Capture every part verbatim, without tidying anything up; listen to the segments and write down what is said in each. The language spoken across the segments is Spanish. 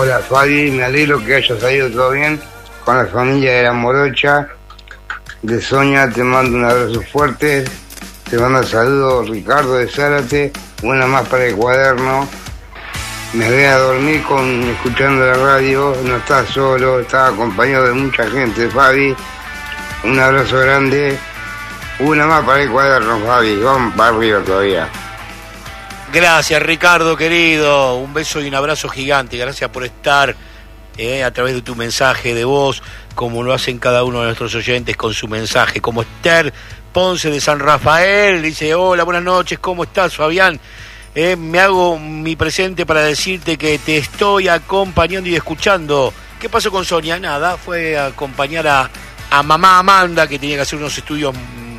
Hola Fabi, me alegro que haya salido todo bien con la familia de La Morocha. De Sonia te mando un abrazo fuerte. Te mando saludos Ricardo de Zárate. Una más para el cuaderno. Me voy a dormir con escuchando la radio. No estás solo, estás acompañado de mucha gente, Fabi. Un abrazo grande. Una más para el cuaderno, Fabi. Vamos para arriba todavía. Gracias, Ricardo, querido. Un beso y un abrazo gigante. Gracias por estar eh, a través de tu mensaje de voz, como lo hacen cada uno de nuestros oyentes con su mensaje. Como Esther Ponce de San Rafael, dice, hola, buenas noches, ¿cómo estás, Fabián? Eh, me hago mi presente para decirte que te estoy acompañando y escuchando. ¿Qué pasó con Sonia? Nada, fue a acompañar a, a mamá Amanda, que tenía que hacer unos estudios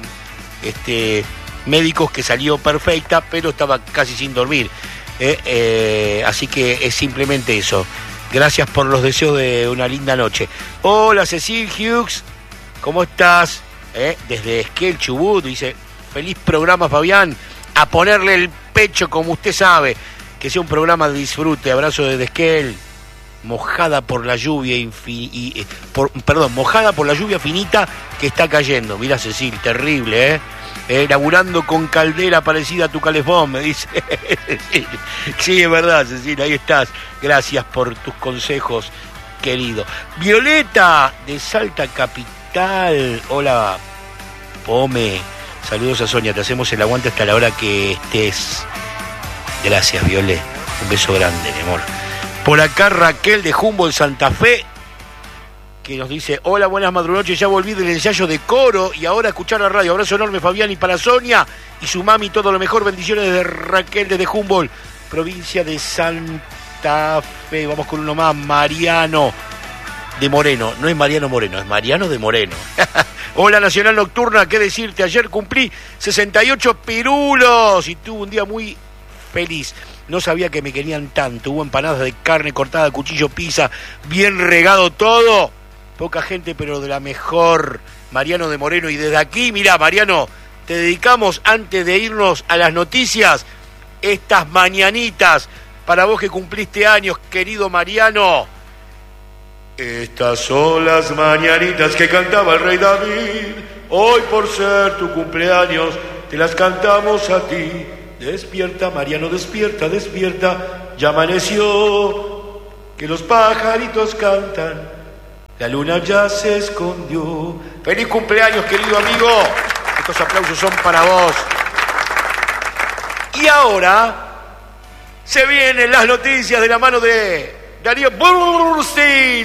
este, médicos, que salió perfecta, pero estaba casi sin dormir. Eh, eh, así que es simplemente eso. Gracias por los deseos de una linda noche. Hola, Cecil Hughes, ¿cómo estás? Eh, desde Esquel, Chubut, dice, feliz programa, Fabián. A ponerle el pecho, como usted sabe, que sea un programa de disfrute. Abrazo desde Esquel, mojada por la lluvia infi- y, eh, por, perdón, mojada por la lluvia finita que está cayendo. Mira, Cecil, terrible, ¿eh? eh laburando con caldera parecida a tu calefón, me dice. Sí, es verdad, Cecil, ahí estás. Gracias por tus consejos, querido. Violeta de Salta Capital. Hola, Pome. Saludos a Sonia, te hacemos el aguante hasta la hora que estés. Gracias, Violet. Un beso grande, mi amor. Por acá Raquel de Humboldt, Santa Fe, que nos dice, hola, buenas madrugonoches, ya volví del ensayo de coro y ahora a escuchar la radio. Abrazo enorme, Fabián, y para Sonia y su mami, todo lo mejor. Bendiciones desde Raquel, desde Humboldt, provincia de Santa Fe. Vamos con uno más, Mariano de Moreno. No es Mariano Moreno, es Mariano de Moreno. Hola, Nacional Nocturna, ¿qué decirte? Ayer cumplí sesenta y ocho pirulos y tuve un día muy feliz. No sabía que me querían tanto. Hubo empanadas de carne cortada, cuchillo, pizza, bien regado todo. Poca gente, pero de la mejor. Mariano de Moreno. Y desde aquí, mirá, Mariano, te dedicamos, antes de irnos a las noticias, estas mañanitas para vos que cumpliste años, querido Mariano. Estas son las mañanitas que cantaba el rey David. Hoy, por ser tu cumpleaños, te las cantamos a ti. Despierta, Mariano, despierta, despierta. Ya amaneció, que los pajaritos cantan. La luna ya se escondió. ¡Feliz cumpleaños, querido amigo! Estos aplausos son para vos. Y ahora se vienen las noticias de la mano de Darío Burstein.